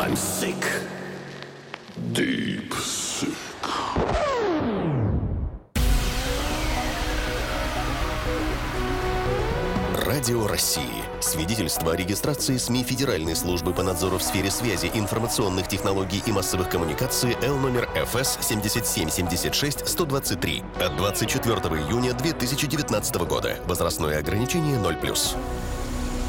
I'm sick. Deep sick. Радио России. Свидетельство о регистрации СМИ Федеральной службы по надзору в сфере связи, информационных технологий и массовых коммуникаций Л номер ФС 7776-123 от 24 июня 2019 года. Возрастное ограничение 0+.